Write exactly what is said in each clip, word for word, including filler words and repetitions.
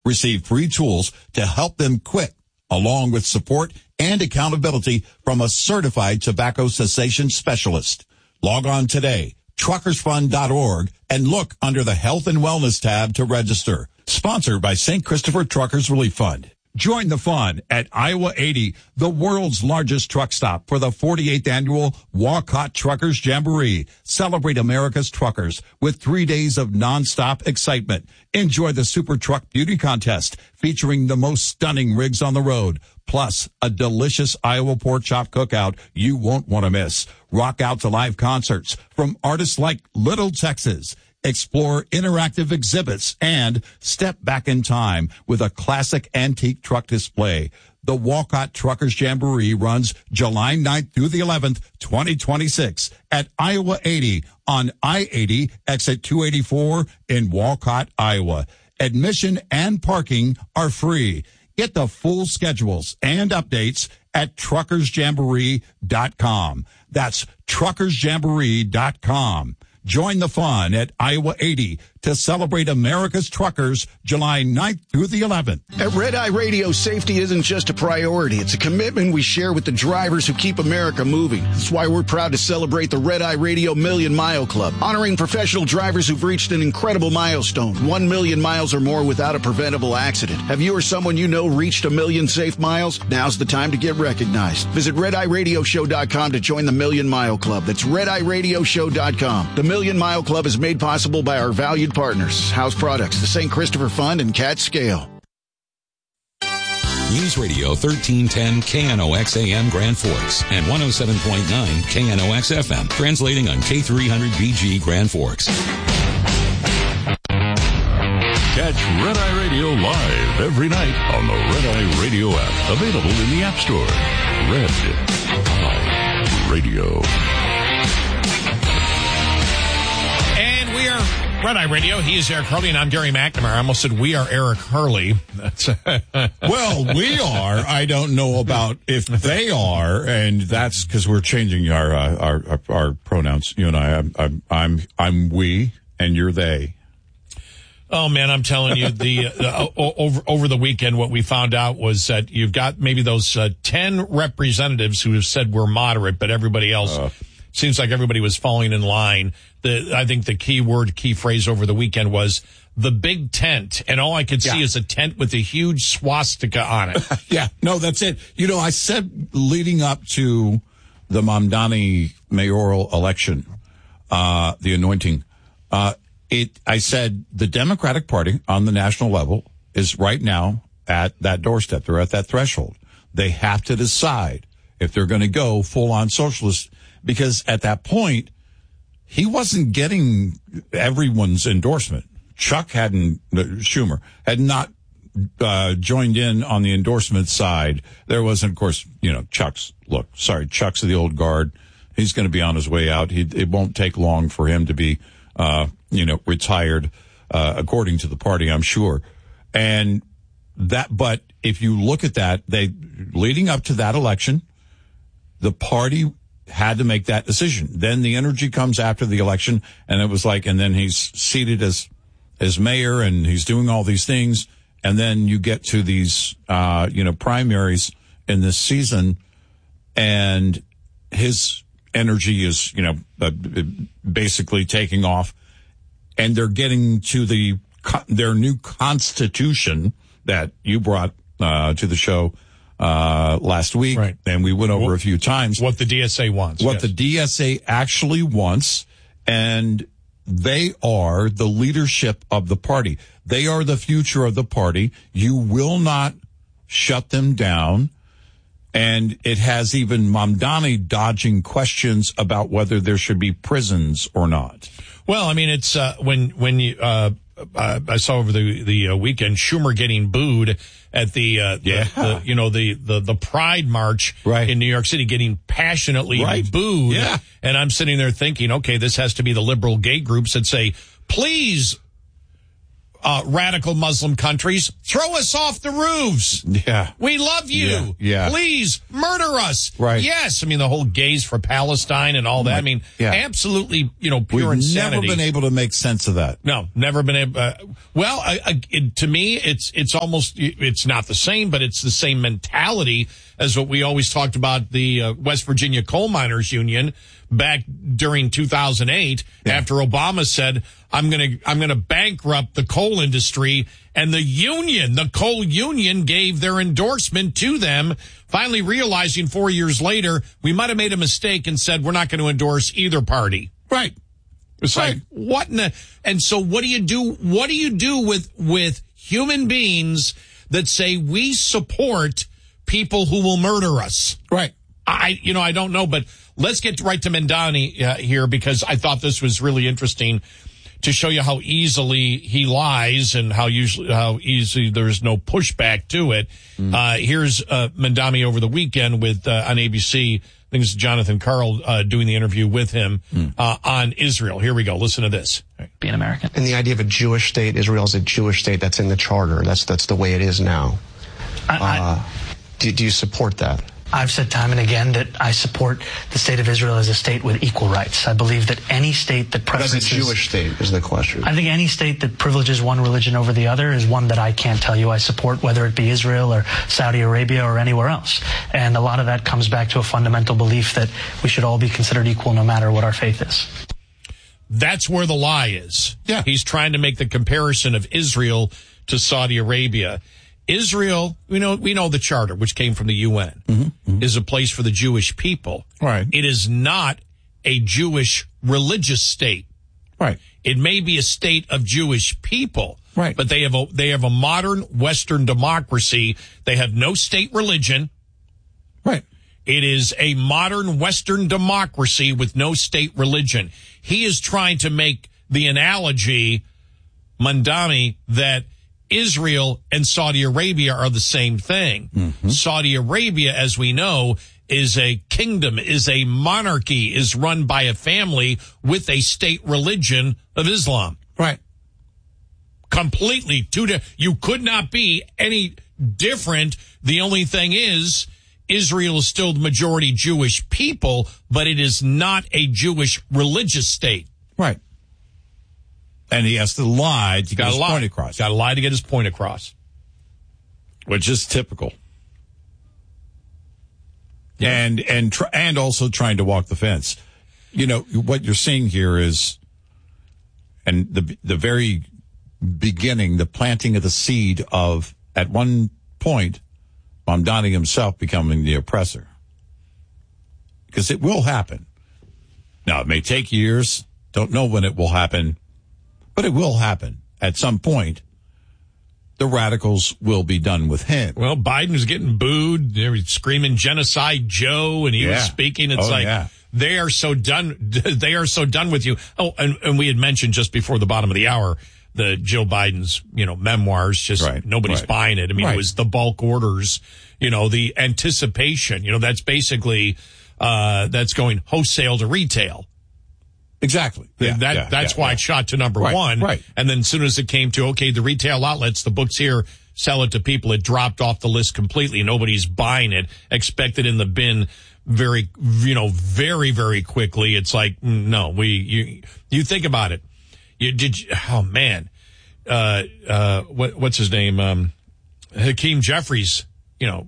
Receive free tools to help them quit, along with support and accountability from a certified tobacco cessation specialist. Log on today, truckers fund dot org, and look under the Health and Wellness tab to register. Sponsored by Saint Christopher Truckers Relief Fund. Join the fun at Iowa eighty, the world's largest truck stop, for the forty-eighth annual Walcott Truckers Jamboree. Celebrate America's truckers with three days of nonstop excitement. Enjoy the Super Truck Beauty Contest featuring the most stunning rigs on the road, plus a delicious Iowa pork chop cookout you won't want to miss. Rock out to live concerts from artists like Little Texas. Explore interactive exhibits and step back in time with a classic antique truck display. The Walcott Truckers Jamboree runs July ninth through the eleventh, twenty twenty-six at Iowa eighty on I eighty exit two eighty-four in Walcott, Iowa. Admission and parking are free. Get the full schedules and updates at truckers jamboree dot com. That's truckers jamboree dot com. Join the fun at Iowa eighty to celebrate America's truckers July ninth through the eleventh. At Red Eye Radio, safety isn't just a priority. It's a commitment we share with the drivers who keep America moving. That's why we're proud to celebrate the Red Eye Radio Million Mile Club, honoring professional drivers who've reached an incredible milestone, one million miles or more without a preventable accident. Have you or someone you know reached a million safe miles? Now's the time to get recognized. Visit red eye radio show dot com to join the Million Mile Club. That's red eye radio show dot com. The Million Mile Club is made possible by our valued partners, House Products, the Saint Christopher Fund, and Cat Scale. News Radio thirteen ten K N O X A M Grand Forks and one oh seven point nine K N O X F M, translating on K three hundred B G Grand Forks. Catch Red Eye Radio live every night on the Red Eye Radio app, available in the App Store. Red Eye Radio. Red Eye Radio. He is Eric Hurley, and I'm Gary McNamara. I almost said we are Eric Hurley. That's well, we are. I don't know about if they are, and that's because we're changing our, uh, our our our pronouns. You and I. I'm I'm I'm, I'm we, and you're they. Oh man, I'm telling you, the uh, over over the weekend, what we found out was that you've got maybe those uh, ten representatives who have said we're moderate, but everybody else. Uh, Seems like everybody was falling in line. The, I think the key word, key phrase over the weekend was the big tent. And all I could see yeah. is a tent with a huge swastika on it. yeah, no, that's it. You know, I said leading up to the Mamdani mayoral election, uh, the anointing, uh, it, I said the Democratic Party on the national level is right now at that doorstep. They're at that threshold. They have to decide if they're going to go full on socialist. Because at that point, he wasn't getting everyone's endorsement. Chuck hadn't, Schumer had not uh, joined in on the endorsement side. There wasn't, of course, you know, Chuck's, look, sorry, Chuck's of the old guard. He's going to be on his way out. He, it won't take long for him to be, uh, you know, retired, uh, according to the party, I'm sure. And that, but if you look at that, they, leading up to that election, the party had to make that decision. Then the energy comes after the election, and it was like, and then he's seated as as mayor, and he's doing all these things, and then you get to these, uh, you know, primaries in this season, and his energy is, you know, uh, basically taking off, and they're getting to the their new constitution that you brought uh, to the show Uh, last week, right. and we went over what, a few times. What the D S A wants. What yes. the D S A actually wants, and they are the leadership of the party. They are the future of the party. You will not shut them down. And it has even Mamdani dodging questions about whether there should be prisons or not. Well, I mean, it's, uh, when, when you, uh, uh, I saw over the, the uh, weekend, Schumer getting booed at the, uh, yeah. the, the, you know, the, the, the Pride March right. in New York City, getting passionately right. booed. Yeah. And I'm sitting there thinking, okay, this has to be the liberal gay groups that say, please uh, radical Muslim countries, throw us off the roofs. Yeah. We love you. Yeah, yeah. Please murder us. Right. Yes. I mean, the whole gays for Palestine and all that. I mean, Yeah. absolutely, you know, pure We've insanity. never been able to make sense of that. No, never been able. Uh, well, I, I, it, to me, it's it's almost it's not the same, but it's the same mentality as what we always talked about the uh, West Virginia Coal Miners Union back during two thousand eight, yeah. after Obama said, "I'm going to I'm going to bankrupt the coal industry," and the union, the coal union, gave their endorsement to them. Finally, realizing four years later, we might have made a mistake and said we're not going to endorse either party. Right. It's right. like, what in the, and so what do you do, what do you do with, with human beings that say we support people who will murder us? Right. I, you know, I don't know, but let's get right to Mamdani uh, here, because I thought this was really interesting to show you how easily he lies and how usually, how easy there's no pushback to it. Mm. Uh, here's, uh, Mamdani over the weekend with, uh, on A B C. I think it's Jonathan Karl uh, doing the interview with him uh, on Israel. Here we go. Listen to this. Be an American. And the idea of a Jewish state, Israel is a Jewish state. That's in the charter. That's that's the way it is now. I, I, uh, do, do you support that? I've said time and again that I support the state of Israel as a state with equal rights. I believe that any state that preferences... As a Jewish state is the question. I think any state that privileges one religion over the other is one that I can't tell you I support, whether it be Israel or Saudi Arabia or anywhere else. And a lot of that comes back to a fundamental belief that we should all be considered equal no matter what our faith is. That's where the lie is. Yeah. He's trying to make the comparison of Israel to Saudi Arabia. Israel, we know we know the charter, which came from the U N, mm-hmm, mm-hmm. is a place for the Jewish people. Right. It is not a Jewish religious state. Right. It may be a state of Jewish people. Right. But they have a they have a modern Western democracy. They have no state religion. Right. It is a modern Western democracy with no state religion. He is trying to make the analogy, Mamdani, that Israel and Saudi Arabia are the same thing. Mm-hmm. Saudi Arabia, as we know, is a kingdom, is a monarchy, is run by a family with a state religion of Islam. Right. Completely. Two di- you could not be any different. The only thing is, Israel is still the majority Jewish people, but it is not a Jewish religious state. Right. And he has to lie to get his point across. Got to lie to get his point across. Which is typical. Yeah. And and tr- and also trying to walk the fence. You know, what you're seeing here is, and the the very beginning, the planting of the seed of, at one point, Mamdani himself becoming the oppressor. Because it will happen. Now, it may take years. Don't know when it will happen. But it will happen. At some point, the radicals will be done with him. Well, Biden's getting booed. They were screaming "Genocide Joe," and he yeah. was speaking. It's oh, like, yeah. they are so done. They are so done with you. Oh, and, and we had mentioned just before the bottom of the hour, the Joe Biden's, you know, memoirs, just right. nobody's right. buying it. I mean, right. it was the bulk orders, you know, the anticipation, you know, that's basically, uh, that's going wholesale to retail. Exactly. Yeah, that yeah, that's yeah, why yeah. it shot to number right, one. Right. And then as soon as it came to, okay, the retail outlets, the books here, sell it to people, it dropped off the list completely. Nobody's buying it. Expect it in the bin very, you know, very, very quickly. It's like, no, we, you, you think about it. You did, oh man. Uh, uh, what, what's his name? Um, Hakeem Jeffries, you know,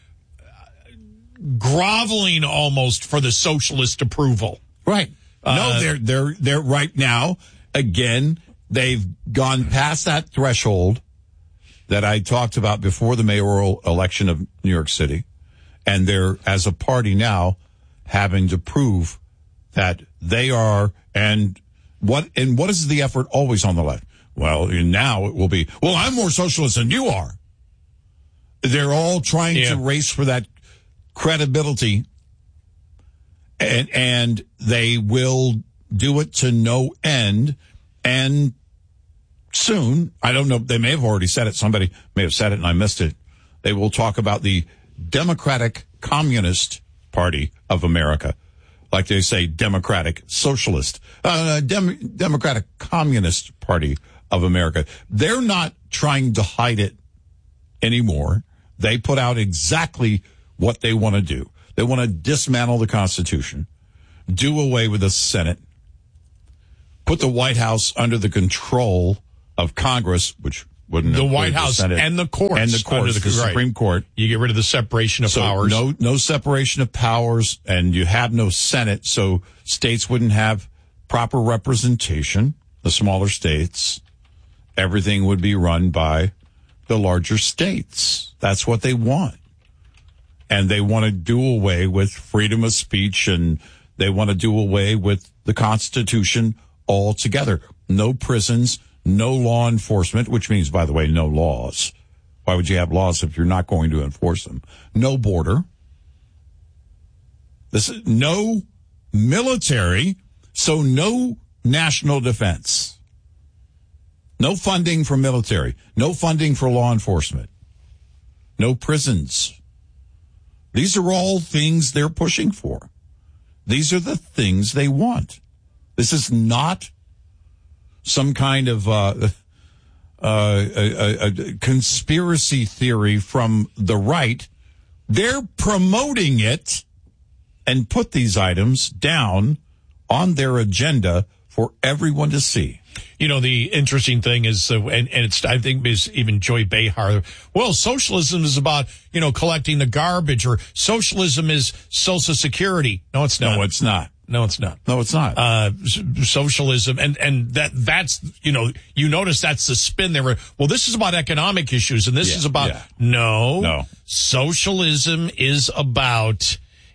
groveling almost for the socialist approval. Right. Uh, no, they're, they're, they're right now. Again, they've gone past that threshold that I talked about before the mayoral election of New York City. And they're, as a party now, having to prove that they are, and what, and what is the effort always on the left? Well, now it will be, well, I'm more socialist than you are. They're all trying yeah. to race for that credibility, and, and they will do it to no end. And soon, I don't know, they may have already said it. Somebody may have said it and I missed it. They will talk about the Democratic Communist Party of America. Like they say, Democratic Socialist, uh, Dem- Democratic Communist Party of America. They're not trying to hide it anymore. They put out exactly what they want to do. They want to dismantle the Constitution, do away with the Senate, put the White House under the control of Congress, which wouldn't the include White House the Senate, and the courts and the courts, under the, the right. Supreme Court. You get rid of the separation of so powers. No, no separation of powers, and you have no Senate, so states wouldn't have proper representation. The smaller states, everything would be run by the larger states. That's what they want. And they want to do away with freedom of speech, and they want to do away with the Constitution altogether. No prisons, no law enforcement, which means, by the way, no laws. Why would you have laws if you're not going to enforce them? No border. This is no military, so no national defense. No funding for military. No funding for law enforcement. No prisons. These are all things they're pushing for. These are the things they want. This is not some kind of uh, uh, a, a conspiracy theory from the right. They're promoting it and put these items down on their agenda for everyone to see. You know, the interesting thing is, uh, and, and it's, I think, is even Joy Behar. Well, socialism is about, you know, collecting the garbage, or socialism is Social Security. No, it's not. No, it's not. No, it's not. No, it's not. Uh, socialism, and, and that, that's, you know, you notice that's the spin there. Well, this is about economic issues, and this yeah, is about, yeah. no, no. Socialism is about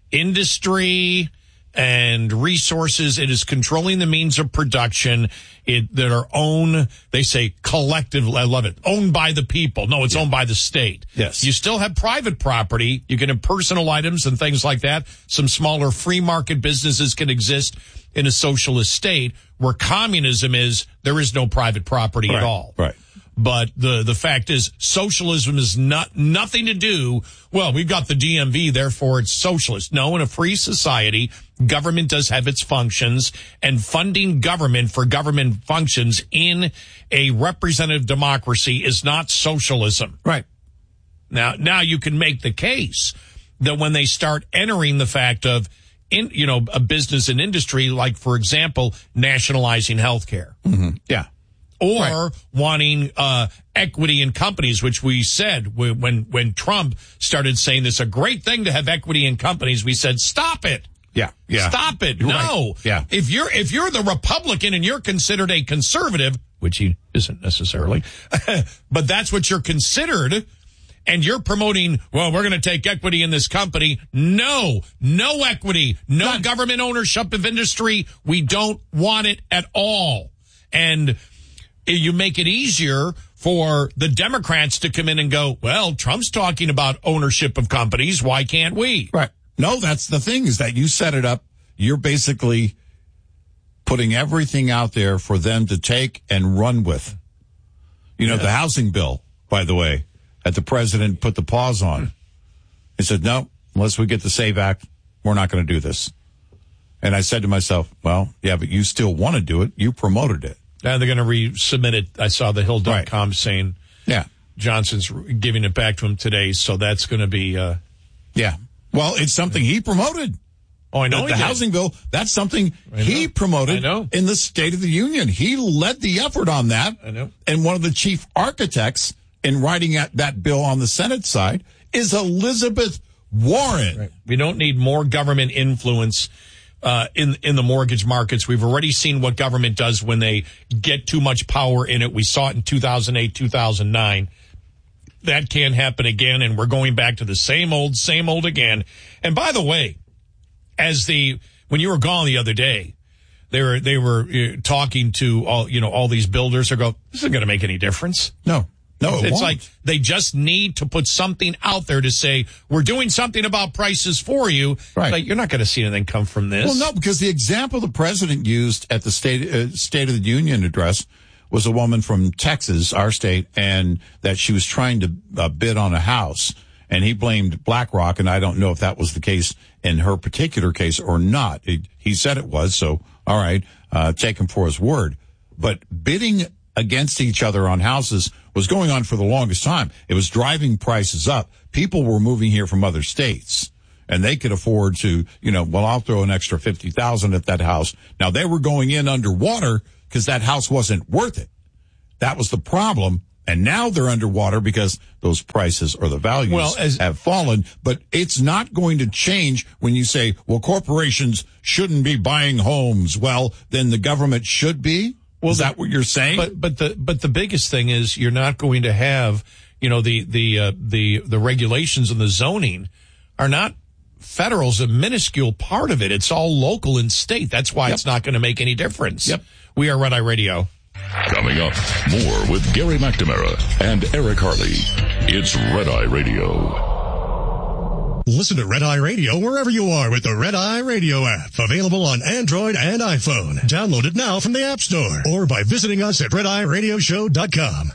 industry and resources. It is controlling the means of production it, that are owned, they say collective, I love it, owned by the people. No, it's yeah. owned by the state. Yes. You still have private property. You can have personal items and things like that. Some smaller free market businesses can exist in a socialist state, where communism is there is no private property right. at all. Right. But the, the fact is, socialism is not, nothing to do, well, we've got the D M V, therefore it's socialist. No, in a free society, government does have its functions, and funding government for government functions in a representative democracy is not socialism. Right. Now, now you can make the case that when they start entering the fact of, in, you know, a business and industry, like, for example, nationalizing healthcare. Mm-hmm. Yeah. Or right. wanting uh, equity in companies, which we said when when Trump started saying this is a great thing to have equity in companies. We said, stop it. Yeah, yeah. Stop it. You're no. Right. Yeah. If you're if you're the Republican and you're considered a conservative, which he isn't necessarily, but that's what you're considered, and you're promoting, well, we're going to take equity in this company. No, no equity, no None. Government ownership of industry. We don't want it at all. And you make it easier for the Democrats to come in and go, well, Trump's talking about ownership of companies. Why can't we? Right. No, that's the thing, is that you set it up. You're basically putting everything out there for them to take and run with. You know, yeah. the housing bill, by the way, that the president put the pause on. He said, no, unless we get the SAVE Act, we're not going to do this. And I said to myself, well, yeah, but you still want to do it. You promoted it. And they're going to resubmit it. I saw the Hill dot com right. saying yeah. Johnson's giving it back to him today, so that's going to be... Uh, yeah. Well, it's something he promoted. Oh, I know The, the housing bill, that's something he promoted I know. in the State of the Union. He led the effort on that. I know. And one of the chief architects in writing at that bill on the Senate side is Elizabeth Warren. Right. We don't need more government influence Uh, in in the mortgage markets. We've already seen what government does when they get too much power in it. We saw it in two thousand eight, two thousand nine. That can't happen again, and we're going back to the same old, same old again. And by the way, as the when you were gone the other day, they were they were uh, talking to all you know all these builders. They go, this isn't going to make any difference. No. No, it it's won't. like they just need to put something out there to say, we're doing something about prices for you. Right. Like, you're not going to see anything come from this. Well, no, because the example the president used at the State, uh, State of the Union address was a woman from Texas, our state, and that she was trying to uh, bid on a house. And he blamed BlackRock, and I don't know if that was the case in her particular case or not. It, he said it was, so all right, uh, take him for his word. But bidding against each other on houses was going on for the longest time. It was driving prices up. People were moving here from other states, and they could afford to, you know, well, I'll throw an extra fifty thousand dollars at that house. Now, they were going in underwater because that house wasn't worth it. That was the problem. And now they're underwater because those prices or the values well, as, have fallen. But it's not going to change when you say, well, corporations shouldn't be buying homes. Well, then the government should be. Well, is that what you're saying? But but the but the biggest thing is you're not going to have, you know, the the uh, the the regulations and the zoning are not federal's a minuscule part of it. It's all local and state. That's why yep. it's not going to make any difference. Yep. We are Red Eye Radio. Coming up, more with Gary McNamara and Eric Harley. It's Red Eye Radio. Listen to Red Eye Radio wherever you are with the Red Eye Radio app. Available on Android and iPhone. Download it now from the App Store or by visiting us at red eye radio show dot com.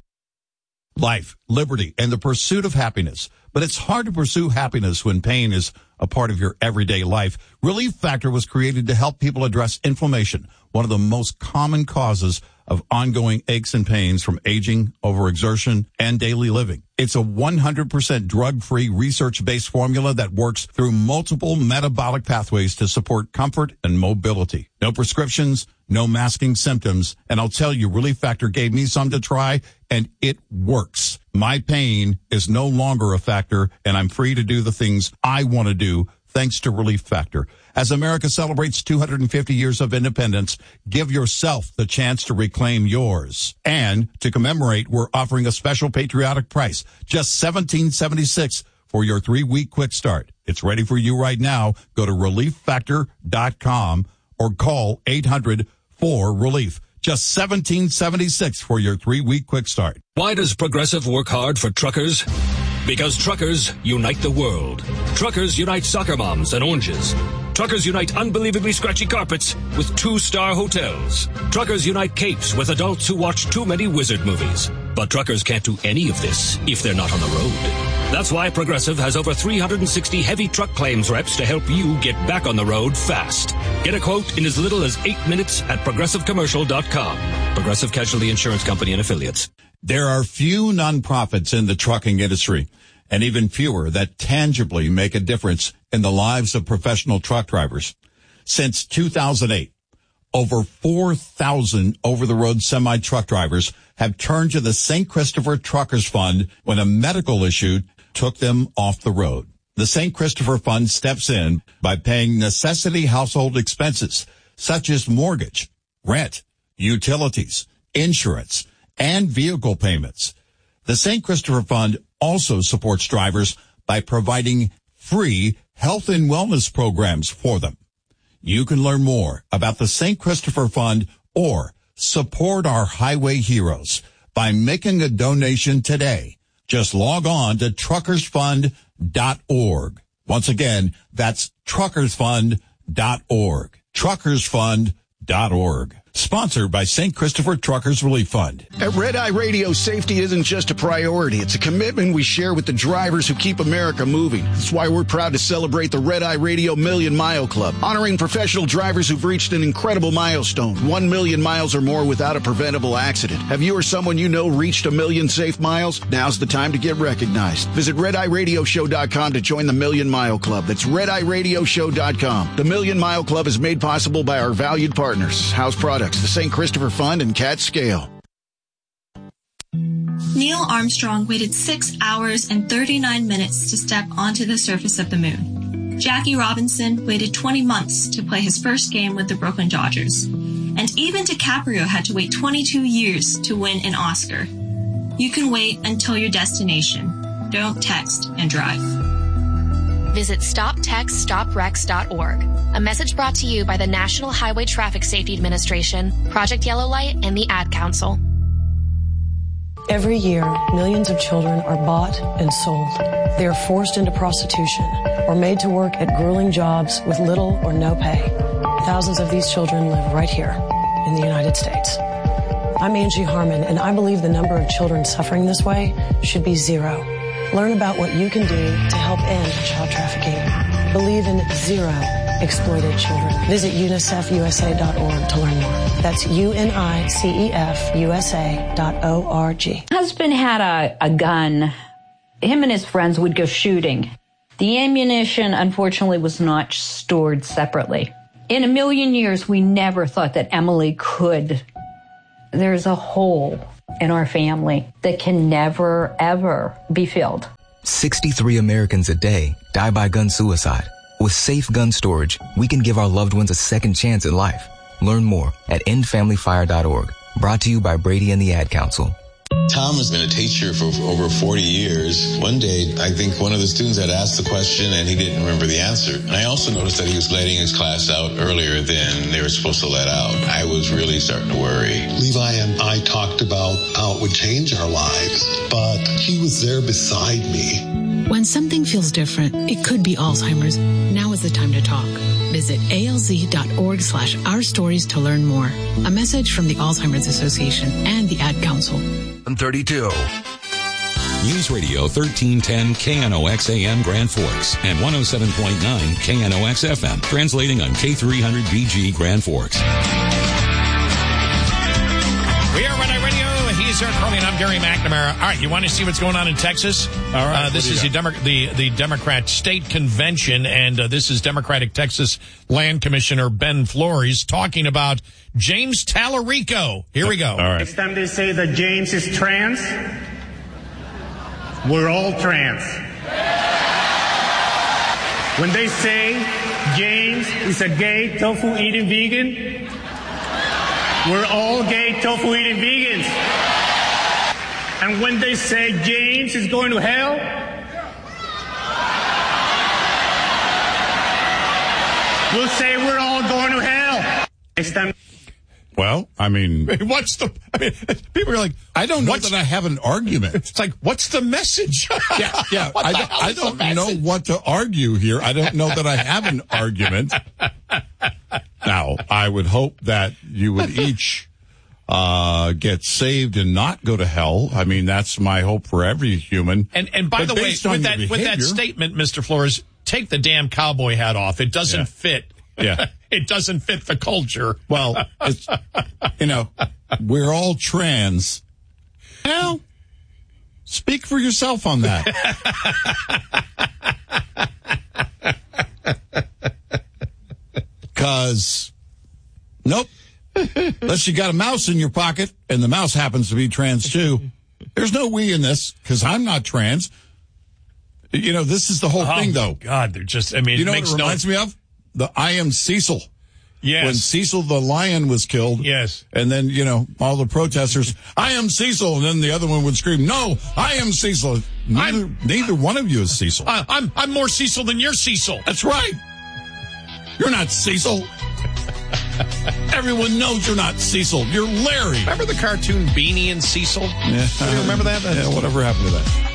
Life, liberty, and the pursuit of happiness. But it's hard to pursue happiness when pain is a part of your everyday life. Relief Factor was created to help people address inflammation, one of the most common causes of ongoing aches and pains from aging, overexertion, and daily living. It's a one hundred percent drug-free, research-based formula that works through multiple metabolic pathways to support comfort and mobility. No prescriptions, no masking symptoms, and I'll tell you, Relief Factor gave me some to try, and it works. My pain is no longer a factor, and I'm free to do the things I want to do thanks to Relief Factor. As America celebrates two hundred fifty years of independence, give yourself the chance to reclaim yours. And to commemorate, we're offering a special patriotic price, just seventeen seventy-six for your three-week quick start. It's ready for you right now. Go to relief factor dot com or call eight hundred four relief. Just seventeen seventy-six for your three-week quick start. Why does Progressive work hard for truckers? Because truckers unite the world. Truckers unite soccer moms and oranges. Truckers unite unbelievably scratchy carpets with two-star hotels. Truckers unite capes with adults who watch too many wizard movies. But truckers can't do any of this if they're not on the road. That's why Progressive has over three hundred sixty heavy truck claims reps to help you get back on the road fast. Get a quote in as little as eight minutes at progressive commercial dot com. Progressive Casualty Insurance Company and Affiliates. There are few nonprofits in the trucking industry, and even fewer that tangibly make a difference in the lives of professional truck drivers. Since two thousand eight, over four thousand over-the-road semi-truck drivers have turned to the Saint Christopher Truckers Fund when a medical issue took them off the road. The Saint Christopher Fund steps in by paying necessity household expenses such as mortgage, rent, utilities, insurance, and vehicle payments. The Saint Christopher Fund also supports drivers by providing free health and wellness programs for them. You can learn more about the Saint Christopher Fund or support our highway heroes by making a donation today. Just log on to truckers fund dot org. Once again, that's truckers fund dot org. truckers fund dot org. Sponsored by Saint Christopher Truckers Relief Fund. At Red Eye Radio, safety isn't just a priority. It's a commitment we share with the drivers who keep America moving. That's why we're proud to celebrate the Red Eye Radio Million Mile Club, honoring professional drivers who've reached an incredible milestone, one million miles or more without a preventable accident. Have you or someone you know reached a million safe miles? Now's the time to get recognized. Visit red eye radio show dot com to join the Million Mile Club. That's red eye radio show dot com. The Million Mile Club is made possible by our valued partners, House Products, the Saint Christopher Fund, and Cat Scale. Neil Armstrong waited six hours and thirty-nine minutes to step onto the surface of the moon. Jackie Robinson waited twenty months to play his first game with the Brooklyn Dodgers. And even DiCaprio had to wait twenty-two years to win an Oscar. You can wait until your destination. Don't text and drive. Visit stop text stop wrecks dot org. A message brought to you by the National Highway Traffic Safety Administration, Project Yellow Light, and the Ad Council. Every year, millions of children are bought and sold. They are forced into prostitution or made to work at grueling jobs with little or no pay. Thousands of these children live right here in the United States. I'm Angie Harmon, and I believe the number of children suffering this way should be zero. Learn about what you can do to help end child trafficking. Believe in zero. exploited children. Visit unicef u s a dot org to learn more. That's U N I C E F U S A dot O R G. Husband had a, a gun. Him and his friends would go shooting. The ammunition, unfortunately, was not stored separately. In a million years, we never thought that Emily could. There's a hole in our family that can never, ever be filled. sixty-three Americans a day die by gun suicide. With safe gun storage, we can give our loved ones a second chance at life. Learn more at end family fire dot org. Brought to you by Brady and the Ad Council. Tom has been a teacher for over forty years. One day, I think one of the students had asked the question and he didn't remember the answer. And I also noticed that he was letting his class out earlier than they were supposed to let out. I was really starting to worry. Levi and I talked about how it would change our lives, but he was there beside me. When something feels different, it could be Alzheimer's. Now is the time to talk. Visit alz.org slash our stories to learn more. A message from the Alzheimer's Association and the Ad Council. thirty-two News Radio thirteen ten K N O X A M Grand Forks and one oh seven point nine K N O X F M, translating on K three hundred B G Grand Forks. We are Red Eye Radio. He's Eric Crowley, and I'm Gary McNamara. All right, you want to see what's going on in Texas? All right. Uh, this is the, Demo- the the Democrat State Convention, and uh, this is Democratic Texas Land Commissioner Ben Flores talking about James Tallarico. Here we go. All right. Next time they say that James is trans, we're all trans. When they say James is a gay tofu-eating vegan, we're all gay tofu-eating vegans. And when they say James is going to hell, we'll say we're all going to hell. Next time. Well, I mean, what's the? I mean, people are like, I don't know that I have an argument. It's like, what's the message? yeah, yeah. I, do, I don't know what to argue here. I don't know that I have an argument. Now, I would hope that you would each uh, get saved and not go to hell. I mean, that's my hope for every human. And and by but the way, with that behavior, with that statement, Mister Flores, take the damn cowboy hat off. It doesn't yeah. fit. Yeah. It doesn't fit the culture. Well, it's, you know, we're all trans. Well, speak for yourself on that. Because, nope. Unless you got a mouse in your pocket and the mouse happens to be trans too. There's no we in this because I'm not trans. You know, this is the whole oh, thing, though. God, they're just, I mean, you know it makes what it reminds no... me of? The I Am Cecil. Yes. When Cecil the lion was killed. Yes. And then, you know, all the protesters, I am Cecil. And then the other one would scream, no, I am Cecil. Neither, neither one of you is Cecil. Uh, I'm, I'm more Cecil than you're Cecil. That's right. You're not Cecil. Everyone knows you're not Cecil. You're Larry. Remember the cartoon Beanie and Cecil? Yeah. Do you remember that? Yeah, whatever happened to that?